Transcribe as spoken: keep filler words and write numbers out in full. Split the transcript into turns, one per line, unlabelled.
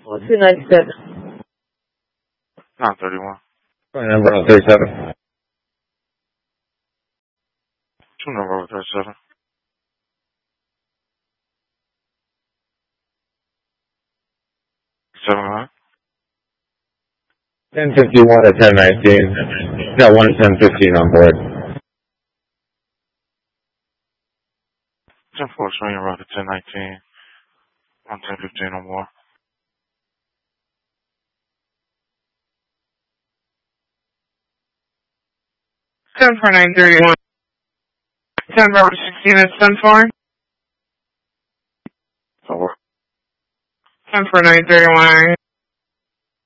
two ninety-seven.
nine thirty-one.
Number one thirty-seven.
Two number one thirty-seven. Seven nine.
ten fifty-one at ten nineteen. Got one ten fifteen on board.
ten four swinging route at ten nineteen. one ten fifteen or more.
ten for nine thirty-one. ten for sixteen at ten four.
Over.
ten for nine thirty-one.